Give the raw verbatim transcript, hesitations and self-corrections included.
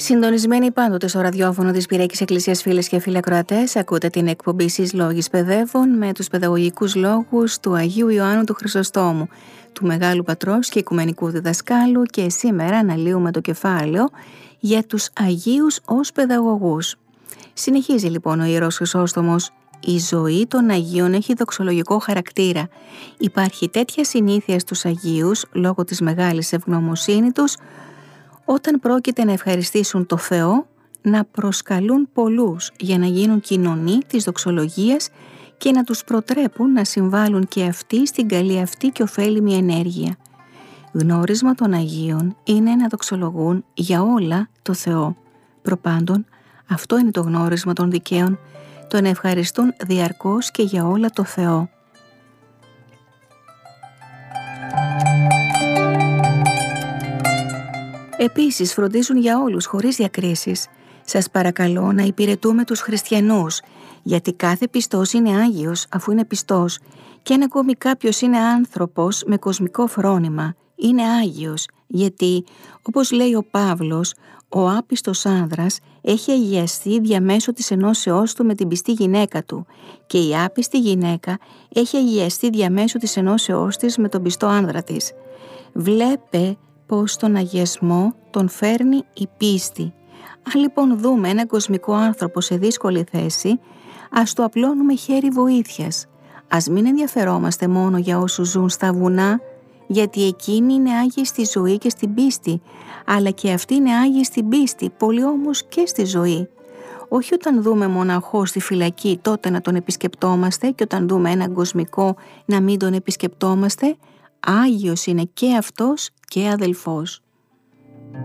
Συντονισμένοι πάντοτε στο ραδιόφωνο της Πυριακής Εκκλησίας, φίλες και φίλοι ακροατές, ακούτε την εκπομπή «Συλλόγης Παιδεύων» με τους παιδαγωγικούς λόγους του Αγίου Ιωάννου του Χρυσοστόμου, του Μεγάλου Πατρός και Οικουμενικού Διδασκάλου, και σήμερα αναλύουμε το κεφάλαιο για τους Αγίους ως παιδαγωγούς. Συνεχίζει λοιπόν ο Ιερός Χρυσόστομος. Η ζωή των Αγίων έχει δοξολογικό χαρακτήρα. Υπάρχει τέτοια συνήθεια στους Αγίους, λόγω της μεγάλης ευγνωμοσύνη τους, όταν πρόκειται να ευχαριστήσουν το Θεό, να προσκαλούν πολλούς για να γίνουν κοινωνοί της δοξολογίας και να τους προτρέπουν να συμβάλλουν και αυτοί στην καλή αυτή και ωφέλιμη ενέργεια. Γνώρισμα των Αγίων είναι να δοξολογούν για όλα το Θεό. Προπάντων, αυτό είναι το γνώρισμα των δικαίων, το να ευχαριστούν διαρκώς και για όλα το Θεό. Επίσης φροντίζουν για όλους χωρίς διακρίσεις. Σας παρακαλώ να υπηρετούμε τους χριστιανούς, γιατί κάθε πιστός είναι Άγιος αφού είναι πιστός, και αν ακόμη κάποιος είναι άνθρωπος με κοσμικό φρόνημα, είναι Άγιος, γιατί, όπως λέει ο Παύλος, ο άπιστος άνδρας έχει αγιαστεί διαμέσου της ενώσεώς του με την πιστή γυναίκα του, και η άπιστη γυναίκα έχει αγιαστεί διαμέσου της ενώσεώς της με τον πιστό άνδρα της. Βλέπε πως τον αγιασμό τον φέρνει η πίστη. Αν λοιπόν δούμε έναν κοσμικό άνθρωπο σε δύσκολη θέση, ας του απλώνουμε χέρι βοήθειας. Ας μην ενδιαφερόμαστε μόνο για όσους ζουν στα βουνά, γιατί εκείνοι είναι Άγιοι στη ζωή και στην πίστη, αλλά και αυτοί είναι Άγιοι στην πίστη, πολλοί όμως και στη ζωή. Όχι όταν δούμε μοναχό στη φυλακή τότε να τον επισκεπτόμαστε, και όταν δούμε έναν κοσμικό να μην τον επισκεπτόμαστε. Άγιος είναι και αυτός και αδελφός.